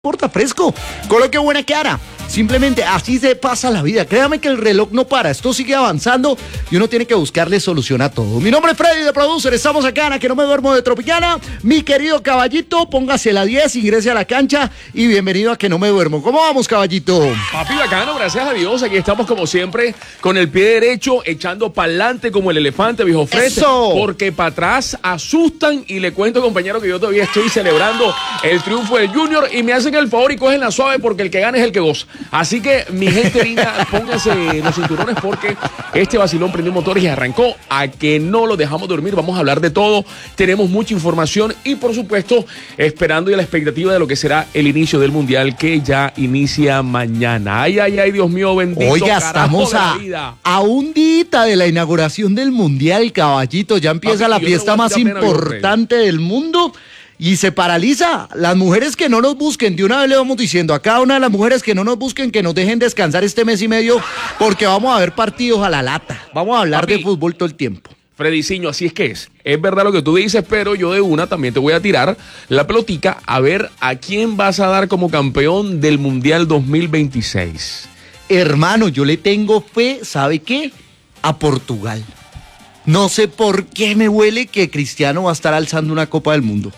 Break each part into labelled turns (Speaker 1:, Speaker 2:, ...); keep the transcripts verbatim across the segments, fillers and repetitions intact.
Speaker 1: importa, fresco, coloque buena cara. Simplemente así se pasa la vida. Créame que el reloj no para, esto sigue avanzando y uno tiene que buscarle solución a todo. Mi nombre es Freddy de Producer, estamos acá en A Que No Me Duermo de Tropicana. Mi querido caballito, póngase la diez, ingrese a la cancha y bienvenido a Que No Me Duermo. ¿Cómo vamos, caballito?
Speaker 2: Papi bacano, gracias a Dios. Aquí estamos como siempre con el pie derecho, echando para adelante como el elefante, viejo Fred.
Speaker 1: ¡Eso!
Speaker 2: Porque para atrás asustan y le cuento, compañero, que yo todavía estoy celebrando el triunfo del Junior y me hacen el favor y cogen la suave porque el que gana es el que goza. Así que, mi gente linda, pónganse los cinturones porque este vacilón prendió motores y arrancó. A que no lo dejamos dormir, vamos a hablar de todo. Tenemos mucha información y, por supuesto, esperando y a la expectativa de lo que será el inicio del Mundial que ya inicia mañana. Ay, ay, ay, Dios mío, bendito.
Speaker 1: Oiga, estamos a, a un día de la inauguración del Mundial, caballito. Ya empieza Papi, la fiesta más importante del mundo. Y se paraliza. Las mujeres que no nos busquen, de una vez le vamos diciendo a cada una de las mujeres que no nos busquen, que nos dejen descansar este mes y medio, porque vamos a ver partidos a la lata. Vamos a hablar Papi, de fútbol todo el tiempo.
Speaker 2: Frediciño, así es que es. Es verdad lo que tú dices, pero yo de una también te voy a tirar la pelotica a ver a quién vas a dar como campeón del Mundial dos mil veintiséis.
Speaker 1: Hermano, yo le tengo fe, ¿sabe qué? A Portugal. No sé por qué me huele que Cristiano va a estar alzando una Copa del Mundo.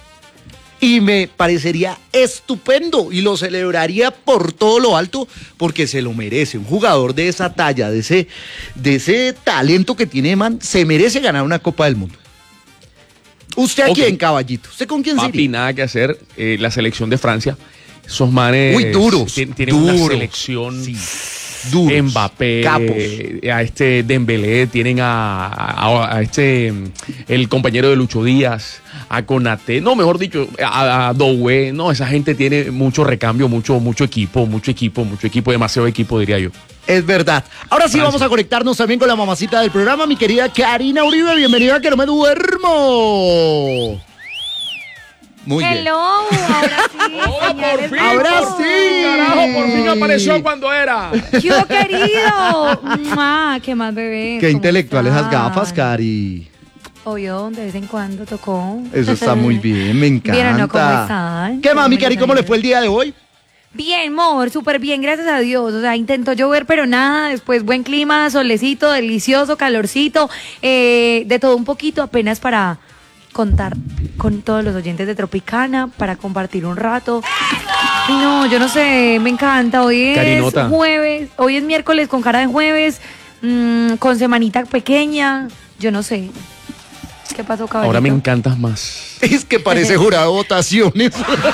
Speaker 1: Y me parecería estupendo y lo celebraría por todo lo alto porque se lo merece. Un jugador de esa talla, de ese, de ese talento que tiene, man, se merece ganar una Copa del Mundo. ¿Usted a okay. quién, caballito? ¿Usted con quién
Speaker 2: Papi,
Speaker 1: sería?
Speaker 2: Nada que hacer. Eh, la selección de Francia. Esos manes...
Speaker 1: Uy, duros.
Speaker 2: Tienen
Speaker 1: duros.
Speaker 2: una selección...
Speaker 1: Sí. Duros,
Speaker 2: Mbappé,
Speaker 1: capos.
Speaker 2: A este Dembélé, tienen a, a, a este, el compañero de Lucho Díaz, a Konaté, no, mejor dicho, a, a Doué, no, esa gente tiene mucho recambio, mucho, mucho equipo, mucho equipo, mucho equipo, demasiado equipo, diría yo.
Speaker 1: Es verdad. Ahora sí Francia. Vamos a conectarnos también con la mamacita del programa, mi querida Karina Uribe, bienvenida a Que No Me Duermo. Muy
Speaker 3: Hello,
Speaker 1: bien.
Speaker 3: ahora sí.
Speaker 2: Hola, por fin,
Speaker 1: ahora
Speaker 2: por
Speaker 1: sí.
Speaker 2: fin, carajo, por fin apareció cuando era.
Speaker 3: Yo querido. ¡Mua! ¿Qué más, bebé?
Speaker 1: Qué intelectual esas gafas, Cari.
Speaker 3: Obvio, de vez en cuando tocó.
Speaker 1: Eso está muy bien, me encanta.
Speaker 3: Bien, ¿no? ¿Cómo están?
Speaker 1: ¿Qué más, mi Cari? ¿Cómo le fue el día de hoy?
Speaker 3: Bien, amor, súper bien, gracias a Dios. O sea, intentó llover, pero nada. Después, buen clima, solecito, delicioso, calorcito. Eh, de todo un poquito, apenas para contar con todos los oyentes de Tropicana, para compartir un rato. No, yo no sé, me encanta. Hoy es
Speaker 2: Carinota.
Speaker 3: jueves, hoy es miércoles con cara de jueves, mmm, con semanita pequeña, yo no sé. ¿Qué pasó, caballito?
Speaker 2: Ahora me encantas más.
Speaker 1: Es que parece jurado de votaciones.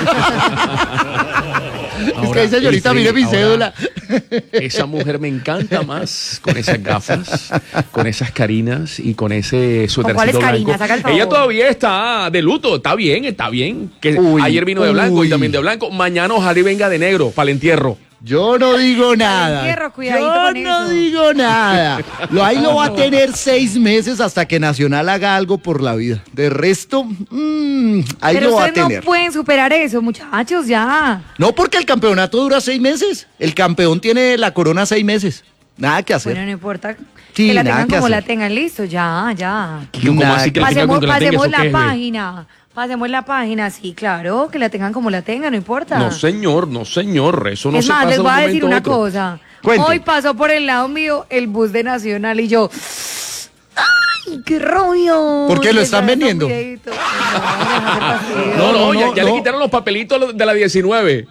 Speaker 1: Es que ahí, señorita, mire mi cédula.
Speaker 2: Esa mujer me encanta más con esas gafas, con esas carinas y con ese suétercito
Speaker 3: ¿Cuáles
Speaker 2: blanco.
Speaker 3: carinas? Haga el favor.
Speaker 2: Ella todavía está de luto, está bien, está bien. Que
Speaker 1: Uy,
Speaker 2: ayer vino de blanco
Speaker 1: uy.
Speaker 2: y también de blanco. Mañana ojalá y venga de negro para el entierro.
Speaker 1: Yo no digo nada.
Speaker 3: entierro, cuidadito
Speaker 1: Yo
Speaker 3: con
Speaker 1: no
Speaker 3: eso.
Speaker 1: digo nada. Lo, ahí lo va a tener seis meses hasta que Nacional haga algo por la vida. De resto, mmm, ahí
Speaker 3: Pero
Speaker 1: lo va a
Speaker 3: ustedes
Speaker 1: tener.
Speaker 3: no pueden superar eso, muchachos, ya.
Speaker 1: No, porque el campeonato dura seis meses. El campeón tiene la corona seis meses. Nada que hacer.
Speaker 3: Bueno, no importa
Speaker 1: Sí,
Speaker 3: que la
Speaker 1: nada
Speaker 3: tengan
Speaker 1: que
Speaker 3: como
Speaker 1: hacer.
Speaker 3: la tengan, listo, ya, ya.
Speaker 2: ¿Cómo
Speaker 1: Nada
Speaker 2: así que
Speaker 1: que-
Speaker 2: la tenga
Speaker 3: Pasemos,
Speaker 2: con que la tenga?
Speaker 3: pasemos
Speaker 2: ¿Eso qué
Speaker 3: la
Speaker 2: es, ve?
Speaker 3: página. Pasemos la página, sí, claro, que la tengan como la tengan, no importa.
Speaker 2: No, señor, no, señor. Eso no
Speaker 3: es
Speaker 2: se
Speaker 3: más,
Speaker 2: pasa
Speaker 3: les
Speaker 2: de un
Speaker 3: voy a decir
Speaker 2: momento a
Speaker 3: una
Speaker 2: otro.
Speaker 3: cosa.
Speaker 1: Cuente.
Speaker 3: Hoy pasó por el lado mío el bus de Nacional y yo... ¡Ay, qué rollo!
Speaker 1: ¿Por qué lo
Speaker 3: Les
Speaker 1: están
Speaker 3: voy a dar
Speaker 1: vendiendo?
Speaker 3: un videíto. No, déjate paseo.
Speaker 2: No, no,
Speaker 1: No,
Speaker 2: ya,
Speaker 1: no,
Speaker 2: ya
Speaker 1: no.
Speaker 2: le quitaron los papelitos de la diecinueve.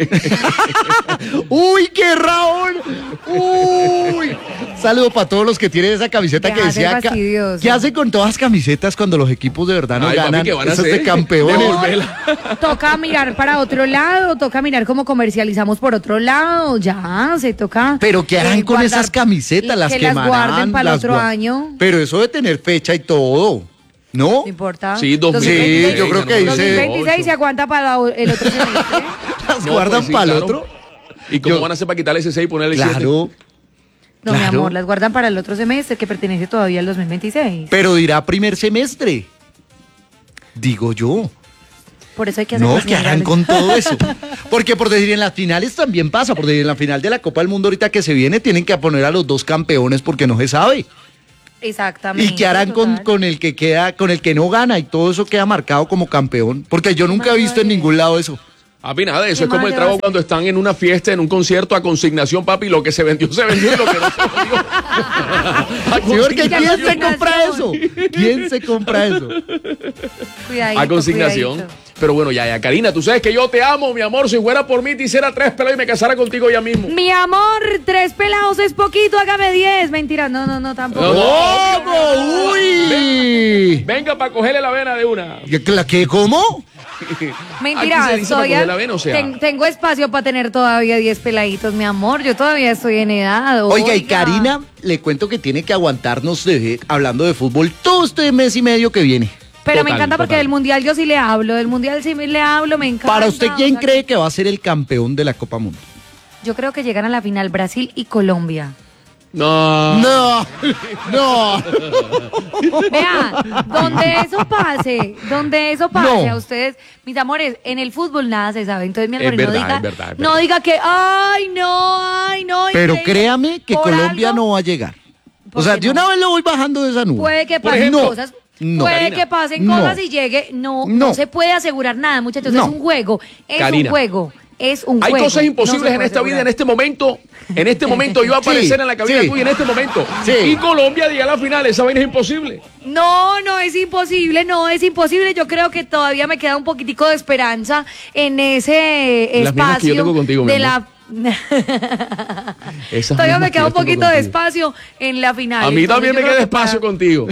Speaker 1: ¡Uy, qué Raúl! ¡Uy! Saludo para todos los que tienen esa camiseta
Speaker 3: Deja
Speaker 1: que
Speaker 3: de ser
Speaker 1: decía... ca-
Speaker 3: fastidioso.
Speaker 1: ¿Qué hace con todas las camisetas cuando los equipos de verdad no
Speaker 2: Ay, papi,
Speaker 1: ganan?
Speaker 2: ¿qué van a
Speaker 1: Esas
Speaker 2: hacer?
Speaker 1: de campeones.
Speaker 2: Devolverla.
Speaker 3: Toca mirar para otro lado, toca mirar cómo comercializamos por otro lado, ya, se toca.
Speaker 1: Pero ¿qué harán
Speaker 3: eh,
Speaker 1: con
Speaker 3: guardar-
Speaker 1: esas camisetas?
Speaker 3: y
Speaker 1: Las
Speaker 3: que
Speaker 1: quemarán.
Speaker 3: las guarden para el
Speaker 1: las
Speaker 3: otro
Speaker 1: gua-
Speaker 3: año.
Speaker 1: Pero eso de tener fecha y todo, ¿no?
Speaker 3: No importa.
Speaker 2: Sí, dos mil
Speaker 1: Sí,
Speaker 2: veintiséis,
Speaker 1: yo creo que
Speaker 2: no,
Speaker 1: dice-
Speaker 3: dos mil veintiséis se aguanta para el otro semestre.
Speaker 1: Las
Speaker 2: No,
Speaker 1: guardan
Speaker 2: pues sí,
Speaker 1: para el
Speaker 2: claro.
Speaker 1: otro.
Speaker 2: ¿Y cómo
Speaker 1: Yo-
Speaker 2: van a hacer para quitarle ese seis y ponerle siete?
Speaker 1: Claro.
Speaker 3: No, mi
Speaker 1: Claro.
Speaker 3: amor, las guardan para el otro semestre que pertenece todavía al dos mil veintiséis.
Speaker 1: Pero dirá primer semestre. Digo yo.
Speaker 3: Por eso hay que hacer
Speaker 1: No,
Speaker 3: las
Speaker 1: que harán
Speaker 3: generales.
Speaker 1: con todo eso. Porque por decir, en las finales también pasa. Por decir, en la final de la Copa del Mundo ahorita que se viene, tienen que poner a los dos campeones porque no se sabe.
Speaker 3: Exactamente.
Speaker 1: ¿Y qué harán con,
Speaker 3: total.
Speaker 1: con el que queda, con el que no gana y todo eso queda marcado como campeón? Porque yo nunca he visto en ningún lado eso.
Speaker 2: Papi, nada, eso
Speaker 3: ¿Qué
Speaker 2: es como
Speaker 3: más
Speaker 2: el
Speaker 3: le
Speaker 2: trago
Speaker 3: vas a-
Speaker 2: cuando están en una fiesta, en un concierto a consignación, papi, lo que se vendió, se vendió y lo que no se vendió. A
Speaker 1: Sí, porque
Speaker 2: consignación.
Speaker 1: ¿quién se compra eso? ¿Quién se compra eso?
Speaker 3: Cuidadito,
Speaker 2: A consignación.
Speaker 3: cuidadito.
Speaker 2: Pero bueno, ya, ya, Karina, tú sabes que yo te amo, mi amor. Si fuera por mí, te hiciera tres pelos y me casara contigo ya mismo.
Speaker 3: Mi amor, tres pelados es poquito, hágame diez. Mentira, no, no, no, tampoco.
Speaker 2: No, no.
Speaker 1: ¿Cómo? ¡Uy!
Speaker 2: Venga para cogerle la vena de una.
Speaker 1: ¿Qué, qué, ¿Cómo?
Speaker 3: Mentira,
Speaker 2: Aquí se dice para
Speaker 3: todavía
Speaker 2: coger la vena, o sea.
Speaker 3: ten- tengo espacio para tener todavía diez peladitos, mi amor. Yo todavía estoy en edad.
Speaker 1: Oiga, y Karina, le cuento que tiene que aguantarnos de- hablando de fútbol todo este mes y medio que viene.
Speaker 3: Pero me
Speaker 2: Total,
Speaker 3: encanta porque
Speaker 2: total.
Speaker 3: del mundial yo sí le hablo. Del mundial sí me le hablo, me encanta.
Speaker 1: Para usted, ¿quién
Speaker 3: o sea,
Speaker 1: cree que va a ser el campeón de la Copa Mundo?
Speaker 3: Yo creo que llegan a la final Brasil y Colombia.
Speaker 2: No.
Speaker 1: No, no.
Speaker 3: Vea, donde eso pase, donde eso pase
Speaker 1: No.
Speaker 3: a ustedes, mis amores, en el fútbol nada se sabe. Entonces, mi
Speaker 2: Es
Speaker 3: amor, no
Speaker 2: verdad,
Speaker 3: diga,
Speaker 2: es verdad, es
Speaker 3: no
Speaker 2: verdad.
Speaker 3: diga que, ay, no, ay, no.
Speaker 1: Pero
Speaker 3: increíble.
Speaker 1: créame que
Speaker 3: Por
Speaker 1: Colombia
Speaker 3: algo,
Speaker 1: no va a llegar. O
Speaker 3: ¿Por
Speaker 1: sea,
Speaker 3: qué
Speaker 1: de
Speaker 3: no?
Speaker 1: una vez lo voy bajando de esa nube.
Speaker 3: Puede que
Speaker 2: Por
Speaker 3: pasen
Speaker 2: ejemplo,
Speaker 3: cosas.
Speaker 1: no.
Speaker 3: Puede
Speaker 2: Karina,
Speaker 3: que pasen
Speaker 1: no.
Speaker 3: cosas y llegue. No, no,
Speaker 1: No.
Speaker 3: se puede asegurar nada, muchachos.
Speaker 1: No.
Speaker 3: Es un juego. Es
Speaker 2: Karina,
Speaker 3: un juego. Es un
Speaker 2: Hay
Speaker 3: juego.
Speaker 2: cosas
Speaker 3: No
Speaker 2: imposibles
Speaker 3: se
Speaker 2: en
Speaker 3: puede
Speaker 2: esta vida,
Speaker 3: asegurar.
Speaker 2: en este momento. En este momento yo voy a aparecer
Speaker 1: Sí,
Speaker 2: en la cabina
Speaker 1: sí.
Speaker 2: tuya en este momento.
Speaker 1: Sí.
Speaker 2: Y Colombia llega a la final. Esa vaina es imposible.
Speaker 3: No, no es imposible, no es imposible. Yo creo que todavía me queda un poquitico de esperanza en ese
Speaker 2: Las mismas que yo
Speaker 3: espacio
Speaker 2: tengo contigo, mi
Speaker 3: de
Speaker 2: amor.
Speaker 3: la.
Speaker 2: Esas
Speaker 3: Todavía
Speaker 2: mismas
Speaker 3: me
Speaker 2: que
Speaker 3: queda
Speaker 2: yo
Speaker 3: un
Speaker 2: tengo
Speaker 3: poquito de
Speaker 2: contigo.
Speaker 3: espacio en la final.
Speaker 2: A mí
Speaker 3: Entonces,
Speaker 2: también
Speaker 3: yo
Speaker 2: me
Speaker 3: creo
Speaker 2: queda
Speaker 3: que
Speaker 2: espacio
Speaker 3: para-
Speaker 2: contigo.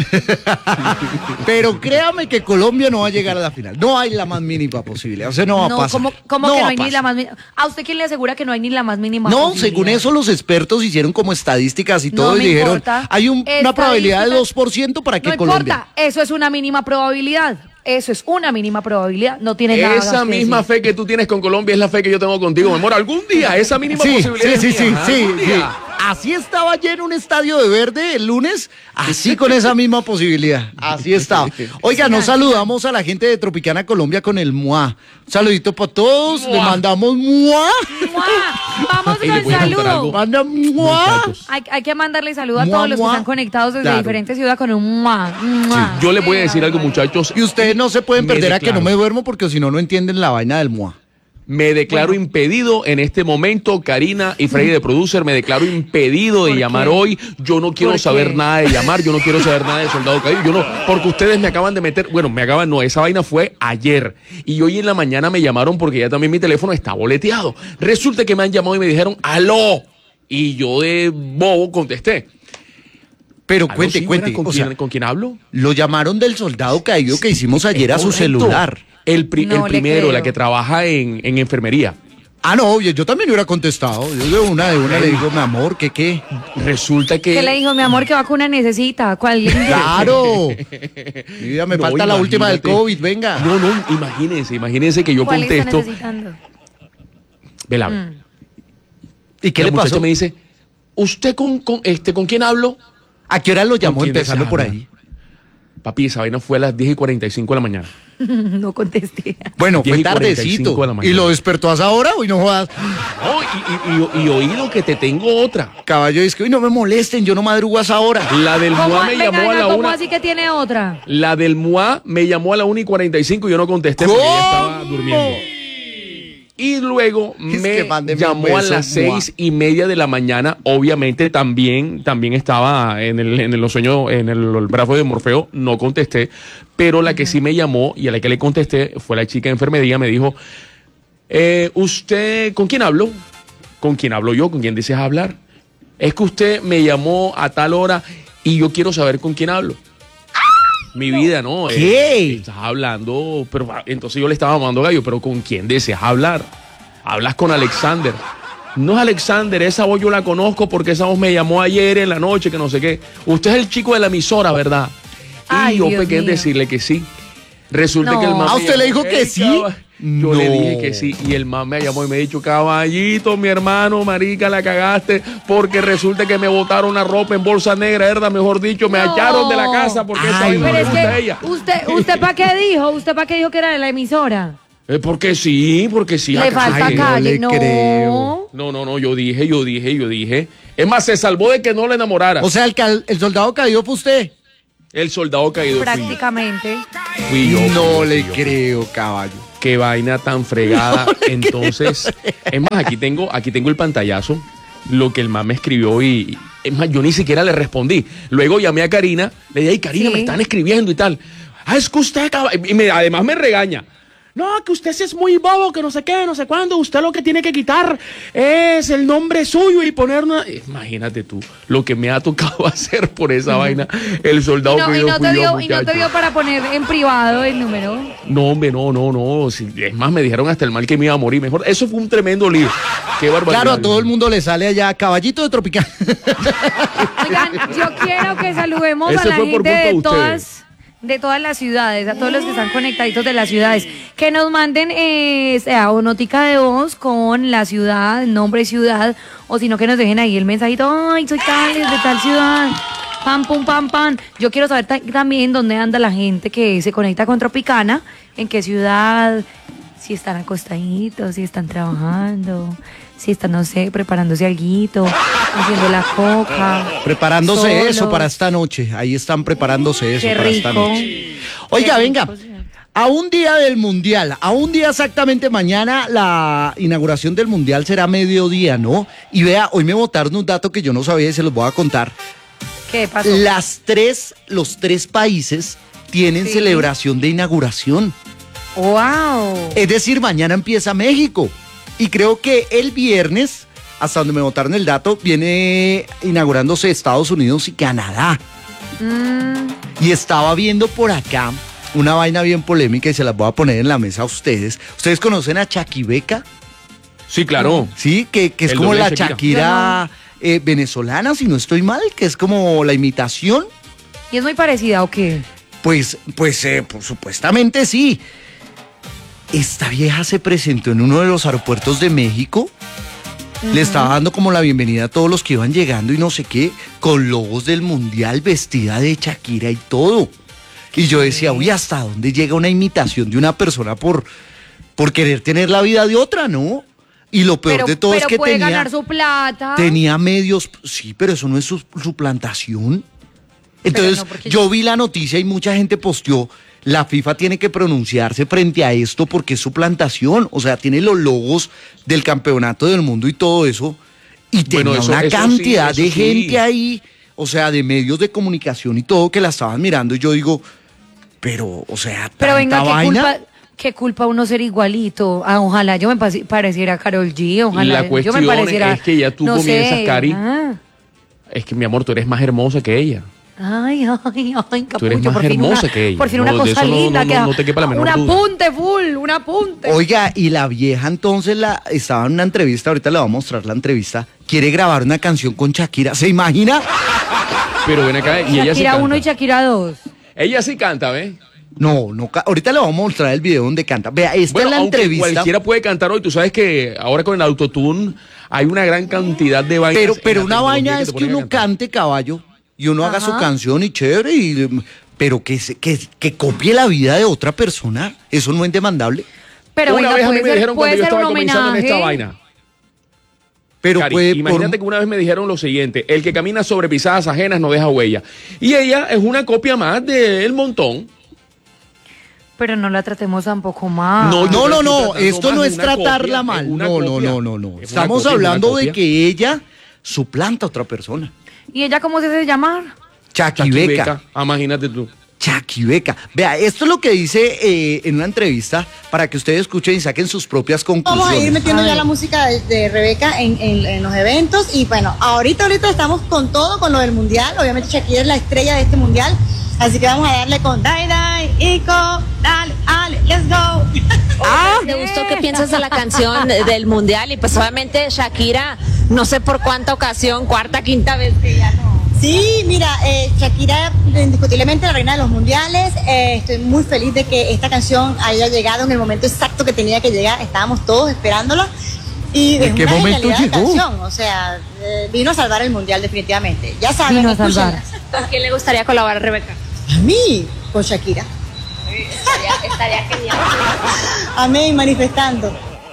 Speaker 1: Pero créame que Colombia no va a llegar a la final. No hay la más mínima posibilidad. O sea, no va a
Speaker 3: No,
Speaker 1: pasar.
Speaker 3: ¿cómo, cómo
Speaker 1: No
Speaker 3: que no
Speaker 1: va
Speaker 3: hay
Speaker 1: a
Speaker 3: ni la
Speaker 1: pasar.
Speaker 3: más mínima? ¿A usted quién le asegura que no hay ni la más mínima
Speaker 1: No,
Speaker 3: posibilidad?
Speaker 1: según eso los expertos hicieron como estadísticas y
Speaker 3: No
Speaker 1: todo y
Speaker 3: me
Speaker 1: dijeron,
Speaker 3: importa.
Speaker 1: hay un- una probabilidad de
Speaker 3: Estadísticas.
Speaker 1: dos por ciento para que
Speaker 3: No
Speaker 1: Colombia...
Speaker 3: importa, eso es una mínima probabilidad. Eso es una mínima probabilidad. No tiene nada
Speaker 2: Esa
Speaker 3: que
Speaker 2: misma
Speaker 3: decir.
Speaker 2: fe que tú tienes con Colombia es la fe que yo tengo contigo, mi amor. Algún día esa mínima
Speaker 1: Sí,
Speaker 2: posibilidad.
Speaker 1: sí,
Speaker 2: es
Speaker 1: sí, sí,
Speaker 2: mía,
Speaker 1: sí,
Speaker 2: algún
Speaker 1: sí.
Speaker 2: día.
Speaker 1: Así estaba lleno un estadio de verde el lunes, así con esa misma posibilidad. Así estaba. Oiga, nos saludamos a la gente de Tropicana Colombia con el M U A. Un saludito para todos, le
Speaker 2: Mua.
Speaker 1: mandamos M U A.
Speaker 3: ¡Mua! Vamos
Speaker 2: Ey,
Speaker 3: con
Speaker 2: ¿le
Speaker 3: el
Speaker 2: voy a contar
Speaker 3: saludo.
Speaker 2: algo?
Speaker 1: Manda M U A.
Speaker 2: Muchachos.
Speaker 3: Hay, hay que mandarle saludo a
Speaker 1: Mua,
Speaker 3: todos los que
Speaker 1: mua.
Speaker 3: están conectados desde
Speaker 1: Claro.
Speaker 3: diferentes ciudades con un mua, mua.
Speaker 2: Yo les voy a decir algo, muchachos.
Speaker 1: Y ustedes no se pueden
Speaker 2: Me
Speaker 1: perder a que no
Speaker 2: declaro.
Speaker 1: me duermo porque si no, no entienden la vaina del M U A.
Speaker 2: Me declaro impedido en este momento, Karina y Freddy de Producer, me declaro impedido de
Speaker 3: ¿Por
Speaker 2: llamar
Speaker 3: qué?
Speaker 2: hoy. Yo no quiero
Speaker 3: ¿Por
Speaker 2: saber
Speaker 3: qué?
Speaker 2: nada de llamar, yo no quiero saber nada de Soldado Caído. Yo no, porque ustedes me acaban de meter, bueno, me acaban, no, esa vaina fue ayer. Y hoy en la mañana me llamaron porque ya también mi teléfono está boleteado. Resulta que me han llamado y me dijeron, aló. Y yo de bobo contesté.
Speaker 1: Pero
Speaker 2: "Aló,
Speaker 1: cuente,
Speaker 2: sí,
Speaker 1: cuente.
Speaker 2: buena, ¿Con,
Speaker 1: O
Speaker 2: quién,
Speaker 1: sea,
Speaker 2: ¿Con quién hablo?
Speaker 1: lo llamaron del soldado caído que hicimos ayer a su
Speaker 2: Correcto.
Speaker 1: celular.
Speaker 2: El, pri-
Speaker 3: No
Speaker 2: el
Speaker 3: le
Speaker 2: primero,
Speaker 3: creo.
Speaker 2: la que trabaja en, en enfermería.
Speaker 1: Ah, no, obvio, yo también hubiera contestado. Yo de una, de una le digo, mi amor, ¿qué qué?
Speaker 2: Resulta que...
Speaker 3: ¿Qué le dijo mi amor? ¿Qué vacuna necesita? ¿Cuál?
Speaker 1: ¡Claro! Mi vida, me
Speaker 2: No,
Speaker 1: falta la última del
Speaker 2: imagínate.
Speaker 1: COVID, venga.
Speaker 2: No, no, imagínense, imagínense que yo
Speaker 3: ¿Cuál está
Speaker 2: contesto.
Speaker 3: necesitando?
Speaker 2: Vela,
Speaker 3: Mm.
Speaker 1: ¿Y qué
Speaker 2: la
Speaker 1: le
Speaker 2: muchacha
Speaker 1: pasó?
Speaker 2: me dice, ¿usted con, con, este, con quién hablo?
Speaker 1: ¿A qué hora lo llamó
Speaker 2: quién
Speaker 1: empezando
Speaker 2: desea
Speaker 1: por
Speaker 2: hablar?
Speaker 1: ahí?
Speaker 2: Papi, esa vaina fue a las diez y cuarenta y cinco de la mañana.
Speaker 3: No contesté.
Speaker 1: Bueno,
Speaker 2: diez
Speaker 1: fue
Speaker 2: y cuarenta y cinco
Speaker 1: tardecito.
Speaker 2: de la mañana.
Speaker 1: ¿Y lo despertó a esa hora? Uy, no jodas.
Speaker 2: Oh, y, y, y, y oído que te tengo otra.
Speaker 1: Caballo, es que hoy no me molesten, yo no madrugo a esa hora.
Speaker 2: La del
Speaker 3: ¿Cómo,
Speaker 2: M U A me
Speaker 3: venga,
Speaker 2: llamó a
Speaker 3: venga,
Speaker 2: la
Speaker 3: ¿cómo
Speaker 2: una.
Speaker 3: así que tiene otra?
Speaker 2: La del M U A me llamó a la una y cuarenta y cinco y yo no contesté porque ella estaba
Speaker 1: ¿Cómo?
Speaker 2: durmiendo. Y luego
Speaker 1: Es
Speaker 2: me
Speaker 1: que mándeme un
Speaker 2: llamó a
Speaker 1: beso,
Speaker 2: las
Speaker 1: mua.
Speaker 2: seis y media de la mañana. Obviamente también, también estaba en el, en los sueños, en el, el brazo de Morfeo, no contesté. Pero la que sí me llamó y a la que le contesté fue la chica de enfermería. Me dijo, eh, ¿usted con quién hablo? ¿Con quién hablo yo? ¿Con quién deseas hablar? Es que usted me llamó a tal hora y yo quiero saber con quién hablo. Mi vida, ¿no?
Speaker 1: ¿Qué?
Speaker 2: Eh, estás hablando, pero ah, entonces yo le estaba mandando gallo, pero ¿con quién deseas hablar? Hablas con Alexander. No es Alexander, esa voz yo la conozco porque esa voz me llamó ayer en la noche, que no sé qué. Usted es el chico de la emisora, ¿verdad? Y
Speaker 3: Ay,
Speaker 2: yo
Speaker 3: Dios
Speaker 2: pequé en
Speaker 3: mío.
Speaker 2: decirle que sí. Resulta
Speaker 3: No.
Speaker 2: que el man
Speaker 1: ¿A
Speaker 2: me
Speaker 1: usted le
Speaker 2: llamó,
Speaker 1: dijo que
Speaker 2: "Ey,
Speaker 1: sí?
Speaker 2: caba-". Yo le
Speaker 1: No.
Speaker 2: dije que sí. Y el man me llamó y me dijo, caballito, mi hermano, marica, la cagaste, porque resulta que me botaron una ropa en bolsa negra, ¿verdad? Mejor dicho, me
Speaker 3: No.
Speaker 2: echaron de la casa porque esa
Speaker 1: Ay,
Speaker 2: vaina no
Speaker 3: Pero
Speaker 2: le
Speaker 3: es
Speaker 2: gusta a
Speaker 3: que,
Speaker 2: ella.
Speaker 3: ¿usted, ¿usted para qué dijo? ¿Usted para qué dijo que era de la emisora?
Speaker 2: Eh, porque sí, porque sí.
Speaker 3: Le
Speaker 2: acá-
Speaker 3: falta
Speaker 2: Ay,
Speaker 1: no
Speaker 3: calle.
Speaker 1: le
Speaker 3: No.
Speaker 1: creo.
Speaker 2: No, no, no, yo dije, yo dije, yo dije. Es más, se salvó de que no le enamorara.
Speaker 1: O sea, el, cal- el soldado caído fue usted.
Speaker 2: El soldado caído fui yo.
Speaker 3: Prácticamente.
Speaker 2: Fui yo, fui
Speaker 1: No
Speaker 2: yo,
Speaker 1: le
Speaker 2: fui yo.
Speaker 1: creo, caballo.
Speaker 2: Qué vaina tan fregada. Entonces, es más, aquí tengo, aquí tengo el pantallazo, lo que el man me escribió y, es más, yo ni siquiera le respondí. Luego llamé a Karina, le dije, ay, Karina,
Speaker 3: Sí.
Speaker 2: me están escribiendo y tal. Ah, es que usted acaba... Y me, además me regaña. No, que usted sí es muy bobo, que no sé qué, no sé cuándo. Usted lo que tiene que quitar es el nombre suyo y poner una... Imagínate tú lo que me ha tocado hacer por esa vaina. El soldado
Speaker 3: Y no,
Speaker 2: que
Speaker 3: y
Speaker 2: yo
Speaker 3: no
Speaker 2: fui
Speaker 3: te
Speaker 2: yo,
Speaker 3: dio, y no te
Speaker 2: muchacho.
Speaker 3: dio para poner en privado el número.
Speaker 2: No, hombre, no, no, no. Si- Es más, me dijeron hasta el mal que me iba a morir. Mejor, eso fue un tremendo lío. Qué barbaridad.
Speaker 1: Claro, a todo el mundo le sale allá caballito de tropical.
Speaker 3: Oigan, yo quiero que saludemos
Speaker 2: Ese
Speaker 3: a la
Speaker 2: fue por
Speaker 3: gente
Speaker 2: culpa de
Speaker 3: de
Speaker 2: ustedes.
Speaker 3: todas, de todas las ciudades, a todos los que están conectaditos de las ciudades, que nos manden eh, sea, o notica de voz con la ciudad, nombre ciudad, o si no que nos dejen ahí el mensajito, ay, soy tal, de tal ciudad. Pam, pum, pam, pam. Yo quiero saber ta- también dónde anda la gente que se conecta con Tropicana, en qué ciudad, si están acostaditos, si están trabajando, si están, no sé, preparándose alguito, haciendo la coca.
Speaker 1: Preparándose
Speaker 3: solos.
Speaker 1: eso para esta noche. Ahí están preparándose eso
Speaker 3: Qué
Speaker 1: para esta
Speaker 3: rico.
Speaker 1: noche. Oiga,
Speaker 3: Qué
Speaker 1: venga.
Speaker 3: rico, sí.
Speaker 1: A un día del Mundial, a un día exactamente mañana, la inauguración del Mundial será mediodía, ¿no? Y vea, hoy me botaron un dato que yo no sabía y se los voy a contar.
Speaker 3: ¿Qué pasó?
Speaker 1: Las tres, los tres países tienen
Speaker 3: Sí.
Speaker 1: celebración de inauguración.
Speaker 3: ¡Wow!
Speaker 1: Es decir, mañana empieza México. Y creo que el viernes, hasta donde me botaron el dato, viene inaugurándose Estados Unidos y Canadá.
Speaker 3: Mm,
Speaker 1: Y estaba viendo por acá una vaina bien polémica y se las voy a poner en la mesa a ustedes. ¿Ustedes conocen a Chaquibeca?
Speaker 2: Sí, claro.
Speaker 1: Sí, que, que es
Speaker 2: El
Speaker 1: como
Speaker 2: doble
Speaker 1: la
Speaker 2: de Shakira.
Speaker 1: Shakira eh, venezolana, si no estoy mal, que es como la imitación.
Speaker 3: ¿y es muy parecida o qué?
Speaker 1: Pues, pues, eh, pues, supuestamente sí. Esta vieja se presentó en uno de los aeropuertos de México. Le estaba dando como la bienvenida a todos los que iban llegando y no sé qué, con logos del Mundial, vestida de Shakira y todo. Y yo decía, uy, ¿hasta dónde llega una imitación de una persona por, por querer tener la vida de otra, no? Y lo peor
Speaker 3: Pero,
Speaker 1: de todo
Speaker 3: pero
Speaker 1: es que
Speaker 3: puede
Speaker 1: tenía,
Speaker 3: ganar su plata.
Speaker 1: tenía medios, sí, pero eso no es su- suplantación. Entonces,
Speaker 3: no, porque
Speaker 1: yo vi la noticia y mucha gente posteó, la FIFA tiene que pronunciarse frente a esto porque es suplantación, o sea, tiene los logos del campeonato del mundo y todo eso, y
Speaker 2: Bueno,
Speaker 1: tenía
Speaker 2: eso-
Speaker 1: una
Speaker 2: eso sí,
Speaker 1: cantidad
Speaker 2: eso
Speaker 1: de
Speaker 2: sí.
Speaker 1: gente ahí, o sea, de medios de comunicación y todo que la estaban mirando y yo digo, pero, o sea,
Speaker 3: Pero venga,
Speaker 1: tanta
Speaker 3: ¿qué
Speaker 1: vaina.
Speaker 3: culpa, qué culpa uno ser igualito? Ah, ojalá yo me pase- pareciera a Karol G, ojalá
Speaker 2: La
Speaker 3: yo
Speaker 2: cuestión
Speaker 3: me pareciera...
Speaker 2: es que ya tú
Speaker 3: no
Speaker 2: comienzas,
Speaker 3: sé,
Speaker 2: Cari.
Speaker 3: ah.
Speaker 2: Es que, mi amor, tú eres más hermosa que ella.
Speaker 3: Ay, ay, ay,
Speaker 2: Tú eres
Speaker 3: capullo,
Speaker 2: más
Speaker 3: por fin
Speaker 2: hermosa
Speaker 3: una,
Speaker 2: que ella.
Speaker 3: por fin
Speaker 2: No,
Speaker 3: una
Speaker 2: de
Speaker 3: cosa
Speaker 2: eso no-
Speaker 3: linda.
Speaker 2: no-
Speaker 3: que
Speaker 2: no- no te quepa la menor
Speaker 3: un
Speaker 2: duda.
Speaker 3: apunte full, un apunte.
Speaker 1: Oiga, y la vieja entonces la estaba en una entrevista, ahorita le voy a mostrar la entrevista, quiere grabar una canción con Shakira, ¿se imagina?
Speaker 2: Pero ven acá, y ella sí
Speaker 3: Shakira
Speaker 2: canta.
Speaker 3: uno y Shakira dos.
Speaker 2: Ella sí canta, ¿ves?
Speaker 1: No, no, ca- ahorita le vamos a mostrar el video donde canta. Vea, esta
Speaker 2: Bueno,
Speaker 1: es la
Speaker 2: aunque
Speaker 1: entrevista.
Speaker 2: cualquiera puede cantar hoy. Tú sabes que ahora con el autotune hay una gran cantidad de vainas.
Speaker 1: Pero,
Speaker 2: en
Speaker 1: pero
Speaker 2: la
Speaker 1: una
Speaker 2: tecnología
Speaker 1: vaina
Speaker 2: te
Speaker 1: es que
Speaker 2: ponen a
Speaker 1: uno
Speaker 2: cantar.
Speaker 1: cante caballo y uno haga su
Speaker 3: Ajá.
Speaker 1: canción y chévere, y, pero que, se- que, que copie la vida de otra persona, eso no es demandable.
Speaker 3: Pero
Speaker 2: Una
Speaker 3: venga,
Speaker 2: vez a mí
Speaker 3: puede
Speaker 2: me
Speaker 3: ser,
Speaker 2: dijeron cuando
Speaker 3: puede
Speaker 2: yo
Speaker 3: ser un
Speaker 2: estaba comenzando en esta
Speaker 3: homenaje.
Speaker 2: vaina.
Speaker 1: Pero
Speaker 2: Cari,
Speaker 1: puede, por-
Speaker 2: imagínate que una vez me dijeron lo siguiente: el que camina sobre pisadas ajenas no deja huella. Y ella es una copia más del montón.
Speaker 3: Pero no la tratemos tampoco mal.
Speaker 2: No,
Speaker 1: No, no,
Speaker 2: Yo
Speaker 1: no,
Speaker 2: estoy tratando
Speaker 1: esto
Speaker 2: más
Speaker 1: no
Speaker 2: de
Speaker 1: es
Speaker 2: una
Speaker 1: tratarla
Speaker 2: copia,
Speaker 1: mal.
Speaker 2: es una
Speaker 1: No, no,
Speaker 2: copia.
Speaker 1: no, no, no.
Speaker 2: Es una
Speaker 1: Estamos
Speaker 2: copia, es una
Speaker 1: hablando de
Speaker 2: copia.
Speaker 1: que ella suplanta a otra persona.
Speaker 3: ¿Y ella cómo se hace llamar?
Speaker 1: Chaquibeca.
Speaker 2: Chaquibeca. Ah, imagínate tú.
Speaker 1: Chaquibeca. Vea, esto es lo que dice eh, en una entrevista para que ustedes escuchen y saquen sus propias conclusiones.
Speaker 4: Vamos a ir metiendo
Speaker 3: A
Speaker 4: ya
Speaker 3: ver.
Speaker 4: la música de, de Rebeca en, en- en los eventos y bueno, ahorita ahorita estamos con todo, con lo del mundial, obviamente Shakira es la estrella de este mundial, así que vamos a darle con Dai Dai, Ico, dale, ale, let's go.
Speaker 5: Ah, ¿te gustó? ¿Qué piensas de la canción del mundial? Y pues obviamente Shakira, no sé por cuánta ocasión, cuarta, quinta vez que ya no.
Speaker 4: Sí, mira, eh, Shakira indiscutiblemente la reina de los mundiales, eh, estoy muy feliz de que esta canción haya llegado en el momento exacto que tenía que llegar, estábamos todos esperándola. Y
Speaker 1: ¿En
Speaker 4: es
Speaker 1: qué
Speaker 4: una
Speaker 1: momento
Speaker 4: genialidad de
Speaker 1: llegó?
Speaker 4: canción, o sea, eh, vino a salvar el mundial definitivamente. Ya saben,
Speaker 3: Vino a salvar.
Speaker 4: escúchenlas.
Speaker 5: ¿Con quién le gustaría colaborar, Rebeca?
Speaker 4: A mí, con Shakira.
Speaker 5: Estaría, estaría genial.
Speaker 4: Amén, manifestando.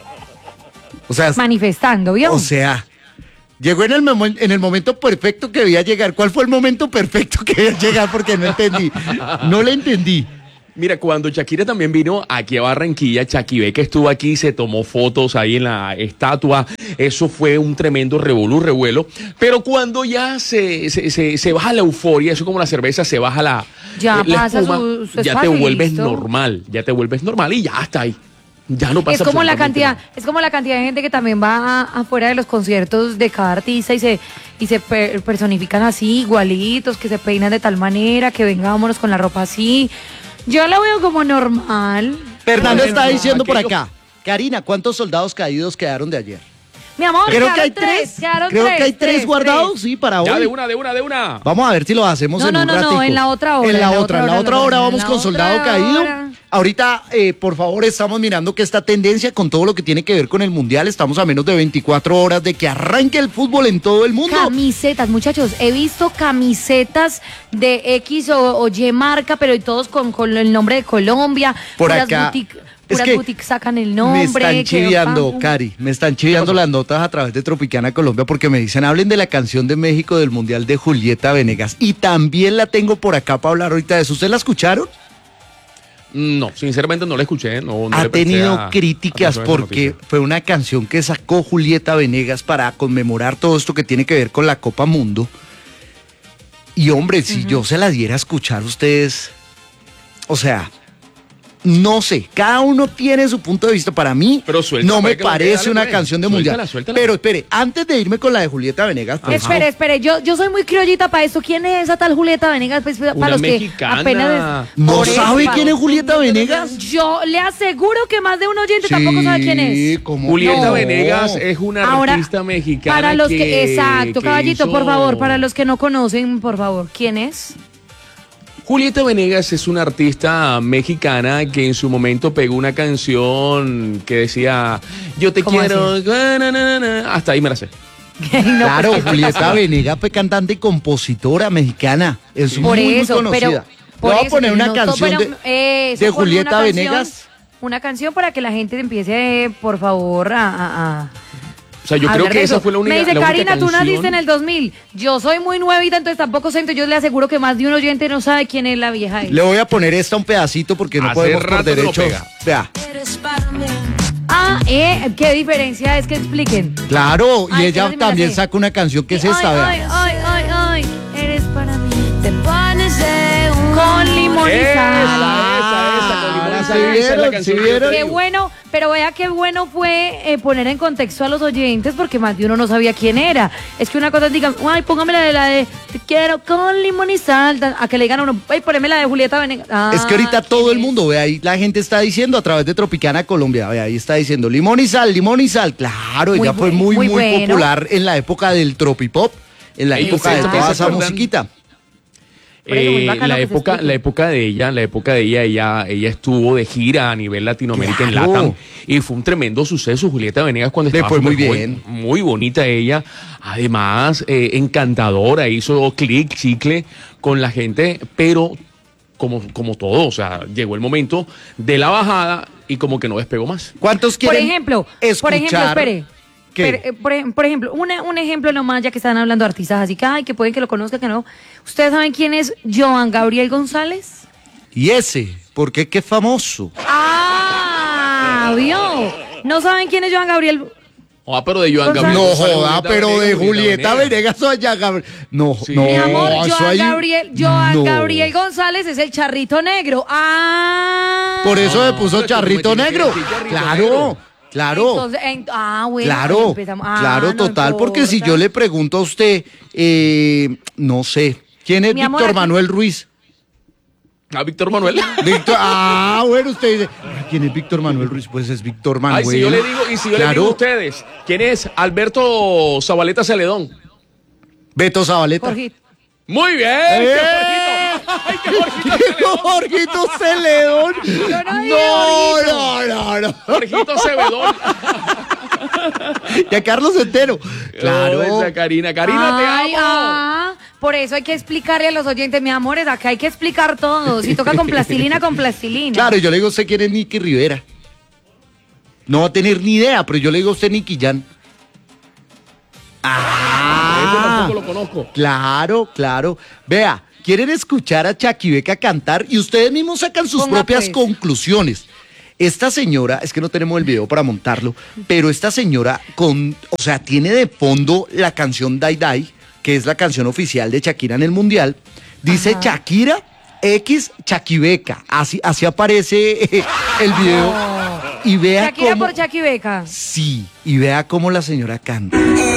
Speaker 1: O sea,
Speaker 3: Manifestando, ¿vio?
Speaker 1: o sea, llegó en el, momen- en el momento perfecto que debía llegar. ¿Cuál fue el momento perfecto que debía llegar? Porque no entendí. No le entendí.
Speaker 2: Mira, cuando Shakira también vino aquí a Barranquilla, Shakibé que estuvo aquí, se tomó fotos ahí en la estatua, eso fue un tremendo revolú, revuelo, pero cuando ya se, se, se, se baja la euforia, eso como la cerveza, se baja la,
Speaker 3: Ya
Speaker 2: eh, la
Speaker 3: pasa
Speaker 2: espuma,
Speaker 3: su- su
Speaker 2: ya
Speaker 3: espacio
Speaker 2: te
Speaker 3: y
Speaker 2: vuelves
Speaker 3: listo.
Speaker 2: normal, ya te vuelves normal y ya está ahí. Ya no pasa
Speaker 3: Es como la
Speaker 2: absolutamente
Speaker 3: cantidad,
Speaker 2: nada.
Speaker 3: es como la cantidad de gente que también va a- afuera de los conciertos de cada artista y se y se per- personifican así, igualitos, que se peinan de tal manera, que vengámonos con la ropa así. Yo lo veo como normal.
Speaker 1: Fernando
Speaker 2: Bueno,
Speaker 1: está diciendo por
Speaker 2: aquello-
Speaker 1: acá. Karina, ¿cuántos soldados caídos quedaron de ayer?
Speaker 3: Mi amor,
Speaker 1: Creo
Speaker 3: quedaron
Speaker 1: que hay
Speaker 3: tres,
Speaker 1: tres.
Speaker 3: quedaron
Speaker 1: Creo
Speaker 3: tres,
Speaker 1: que hay tres, guardados, sí, para
Speaker 2: Ya
Speaker 1: hoy.
Speaker 2: de una, de una, de una.
Speaker 1: Vamos a ver si lo hacemos
Speaker 3: No,
Speaker 1: en
Speaker 3: no,
Speaker 1: un
Speaker 3: no, no,
Speaker 1: ratico.
Speaker 3: en la otra hora,
Speaker 1: En la otra, en la otra hora
Speaker 3: en
Speaker 1: vamos
Speaker 3: la
Speaker 1: con
Speaker 3: otra
Speaker 1: Soldado Caído.
Speaker 3: hora.
Speaker 1: Ahorita, eh, por favor, estamos mirando que esta tendencia con todo lo que tiene que ver con el Mundial, estamos a menos de veinticuatro horas de que arranque el fútbol en todo el mundo.
Speaker 3: Camisetas, muchachos, he visto camisetas de X o, o Y marca, pero todos con, con el nombre de Colombia.
Speaker 1: Por
Speaker 3: puras
Speaker 1: acá.
Speaker 3: boutique-
Speaker 1: Es
Speaker 3: puras
Speaker 1: que
Speaker 3: boutiques sacan el nombre.
Speaker 1: Me están
Speaker 3: que
Speaker 1: chiviando,
Speaker 3: pam,
Speaker 1: Cari, me están chiviando las notas a través de Tropicana Colombia porque me dicen, hablen de la canción de México del Mundial de Julieta Venegas. Y también la tengo por acá para hablar ahorita de eso. ¿Ustedes la escucharon?
Speaker 2: No, sinceramente no la escuché. No, no
Speaker 1: Ha
Speaker 2: le presté
Speaker 1: tenido
Speaker 2: a-
Speaker 1: críticas
Speaker 2: atención a esa
Speaker 1: porque
Speaker 2: noticia.
Speaker 1: fue una canción que sacó Julieta Venegas para conmemorar todo esto que tiene que ver con la Copa Mundo. Y hombre, si yo se la diera a escuchar a ustedes, o sea, no sé, cada uno tiene su punto de vista. Para mí,
Speaker 2: Pero suéltala,
Speaker 1: no me
Speaker 2: pues, que lo que-
Speaker 1: parece
Speaker 2: dale,
Speaker 1: una
Speaker 2: pues.
Speaker 1: canción de
Speaker 2: Suéltala,
Speaker 1: mundial.
Speaker 2: suéltala.
Speaker 1: Pero espere, antes de irme con la de Julieta Venegas, por favor.
Speaker 3: Espere, espere, yo, yo soy muy criollita para esto. ¿Quién es esa tal Julieta Venegas? Pues, para
Speaker 2: Una
Speaker 3: los que
Speaker 2: mexicana.
Speaker 3: apenas...
Speaker 1: ¿No
Speaker 3: Por eso,
Speaker 1: sabe
Speaker 3: pa-
Speaker 1: quién es Julieta Venegas?
Speaker 3: Yo le aseguro que más de un oyente tampoco sabe quién es.
Speaker 1: ¿cómo
Speaker 2: Julieta
Speaker 1: no?
Speaker 2: Venegas es una
Speaker 3: Ahora,
Speaker 2: artista mexicana.
Speaker 3: Para los que,
Speaker 2: que
Speaker 3: exacto,
Speaker 2: que
Speaker 3: caballito,
Speaker 2: hizo-
Speaker 3: por favor, para los que no conocen, por favor, ¿quién es?
Speaker 2: Julieta Venegas es una artista mexicana que en su momento pegó una canción que decía yo te
Speaker 3: ¿Cómo
Speaker 2: quiero, na, na, na, na. Hasta ahí me la sé.
Speaker 3: No,
Speaker 1: Claro,
Speaker 3: pues,
Speaker 1: Julieta Venegas fue cantante y compositora mexicana. Es
Speaker 3: Por
Speaker 1: muy,
Speaker 3: eso,
Speaker 1: muy
Speaker 3: pero-
Speaker 1: conocida.
Speaker 3: por
Speaker 1: Le voy a
Speaker 3: eso,
Speaker 1: poner una
Speaker 3: no,
Speaker 1: canción
Speaker 3: pero,
Speaker 1: de,
Speaker 3: eh, eso,
Speaker 1: de
Speaker 3: ponme
Speaker 1: Julieta
Speaker 3: una canción,
Speaker 1: Venegas.
Speaker 3: Una canción para que la gente empiece, por favor, a... a- a-
Speaker 2: O sea, yo
Speaker 3: a
Speaker 2: creo
Speaker 3: hablar
Speaker 2: que
Speaker 3: de
Speaker 2: esa
Speaker 3: eso.
Speaker 2: fue la única
Speaker 3: Me dice,
Speaker 2: la única
Speaker 3: Karina, tú
Speaker 2: canción.
Speaker 3: naciste en el dos mil. Yo soy muy nuevita, entonces tampoco sé. Entonces yo le aseguro que más de un oyente no sabe quién es la vieja esa.
Speaker 1: Le voy a poner esta un pedacito porque no
Speaker 2: Hace
Speaker 1: podemos por
Speaker 2: rato que lo
Speaker 1: derecho.
Speaker 2: pega.
Speaker 1: Vea,
Speaker 3: Ah, eh, ¿qué diferencia es que expliquen?
Speaker 1: claro, y
Speaker 3: Ay,
Speaker 1: ella
Speaker 3: yo sí me la
Speaker 1: también
Speaker 3: sé.
Speaker 1: saca una canción que es
Speaker 3: ay,
Speaker 1: esta,
Speaker 3: ay,
Speaker 1: vea.
Speaker 3: ay, ay, ay, eres para mí. Te pones de un... Con limón y
Speaker 2: Esa,
Speaker 3: sal.
Speaker 2: esa, esa, con limón y
Speaker 1: Ah,
Speaker 2: sal,
Speaker 1: ¿sí
Speaker 2: esa es la
Speaker 1: vieron?
Speaker 2: canción
Speaker 1: ¿Sí
Speaker 2: que yo
Speaker 1: vieron?
Speaker 2: te
Speaker 3: Qué
Speaker 2: digo.
Speaker 3: bueno, pero vea qué bueno fue eh, poner en contexto a los oyentes porque más de uno no sabía quién era. Es que una cosa digan, ay, póngame la de la de te quiero con limón y sal, tan- a que le digan a uno, ay, poneme la de Julieta Venegas. Ah,
Speaker 1: Es que ahorita
Speaker 3: ¿quién
Speaker 1: todo el
Speaker 3: es?
Speaker 1: mundo, ve ahí, la gente está diciendo a través de Tropicana Colombia, ve ahí está diciendo limón y sal, limón y sal. Claro,
Speaker 3: Muy
Speaker 1: ella fue
Speaker 3: bu-
Speaker 1: muy,
Speaker 3: muy
Speaker 1: muy
Speaker 3: bueno.
Speaker 1: popular en la época del tropipop, en la
Speaker 2: Ey,
Speaker 1: época de
Speaker 2: ¿ustedes
Speaker 1: toda
Speaker 2: se
Speaker 1: esa
Speaker 2: acuerdan?
Speaker 1: musiquita.
Speaker 3: Por eso, muy
Speaker 2: Eh,
Speaker 3: bacano
Speaker 2: la
Speaker 3: que se
Speaker 2: época,
Speaker 3: explique.
Speaker 2: la época de ella, la época de ella, ella, ella estuvo de gira a nivel Latinoamérica en
Speaker 1: Claro.
Speaker 2: Latam y fue un tremendo suceso. Julieta Venegas cuando
Speaker 1: Le
Speaker 2: estaba
Speaker 1: fue muy
Speaker 2: súper
Speaker 1: bien.
Speaker 2: joven, muy bonita ella, además eh, encantadora, hizo clic, chicle con la gente, pero como, como todo, o sea, llegó el momento de la bajada y como que no despegó más.
Speaker 1: ¿Cuántos
Speaker 3: Por
Speaker 1: quieren
Speaker 3: ejemplo,
Speaker 1: escuchar?
Speaker 3: por ejemplo, espere.
Speaker 1: ¿Qué?
Speaker 3: Pero, eh, por, ej- por ejemplo, una- un ejemplo nomás, ya que están hablando de artistas, así que, ay, que pueden que lo conozcan, que no. ¿Ustedes saben quién es Joan Gabriel González?
Speaker 1: Y ese, porque qué famoso.
Speaker 3: Ah, vio. ¿No saben quién es Joan Gabriel?
Speaker 2: Ah, pero de Joan
Speaker 3: González.
Speaker 2: Gabriel.
Speaker 1: No
Speaker 2: sale
Speaker 1: joda,
Speaker 2: Julieta
Speaker 1: pero de
Speaker 2: Venegas,
Speaker 1: Julieta Venegas o allá Gabriel. No,
Speaker 2: Sí.
Speaker 1: no,
Speaker 3: Mi amor,
Speaker 1: eso
Speaker 3: Joan
Speaker 1: ahí-
Speaker 3: Gabriel, Joan
Speaker 1: no.
Speaker 3: Gabriel González es el charrito negro. Ah.
Speaker 1: Por eso
Speaker 2: Ah,
Speaker 1: me puso
Speaker 2: pero es que tú me
Speaker 1: charrito
Speaker 2: tienes que
Speaker 1: negro.
Speaker 2: decir charrito
Speaker 1: Claro,
Speaker 2: negro.
Speaker 1: claro.
Speaker 3: Entonces, en- ah, bueno.
Speaker 1: Claro,
Speaker 3: empezamos. Ah,
Speaker 1: claro,
Speaker 3: no
Speaker 1: total, porque si
Speaker 3: importa.
Speaker 1: yo le pregunto a usted, eh, no sé, ¿quién es
Speaker 3: Mi amor,
Speaker 1: Víctor
Speaker 3: aquí-
Speaker 1: Manuel Ruiz?
Speaker 2: A Víctor Manuel.
Speaker 1: Víctor, ah, bueno, usted dice, "Ah, ¿quién es Víctor Manuel Ruiz? Pues es Víctor Manuel.
Speaker 2: Ay, si yo le digo, y si yo le
Speaker 1: Claro,
Speaker 2: digo a ustedes, ¿quién es Alberto Zabaleta Celedón?
Speaker 1: Beto Zabaleta.
Speaker 3: Jorgito.
Speaker 2: Muy bien,
Speaker 1: ¡Eh!
Speaker 2: qué Jorgito. Ay, qué Jorgito
Speaker 1: Jorgito
Speaker 2: Celedón.
Speaker 1: Celedón.
Speaker 3: Yo no dije
Speaker 1: No,
Speaker 3: Jorgito.
Speaker 1: no, no, no.
Speaker 2: Jorgito Cebedón.
Speaker 1: Y a Carlos Entero. Claro.
Speaker 2: Oh, esa Karina. Karina,
Speaker 3: Ay,
Speaker 2: te amo.
Speaker 3: ah, por eso hay que explicarle a los oyentes, mi amor, es acá hay que explicar todo. Si toca con plastilina, con plastilina.
Speaker 1: Claro, y yo le digo a usted quién es Nicky Rivera. No va a tener ni idea, pero yo le digo a usted Nicky Jan.
Speaker 2: Ese
Speaker 1: Ah,
Speaker 2: tampoco lo conozco.
Speaker 1: claro, claro. Vea, quieren escuchar a Chaquibeca cantar y ustedes mismos sacan sus
Speaker 3: Ponga,
Speaker 1: propias
Speaker 3: pues.
Speaker 1: conclusiones. Esta señora, es que no tenemos el video para montarlo, pero esta señora con, o sea, tiene de fondo la canción Dai Dai, que es la canción oficial de Shakira en el Mundial. Dice
Speaker 3: Ajá.
Speaker 1: Shakira X Chaquibeca. Así, así aparece eh, el video. Y vea
Speaker 3: Shakira
Speaker 1: cómo,
Speaker 3: por Chaquibeca.
Speaker 1: sí, y vea cómo la señora canta.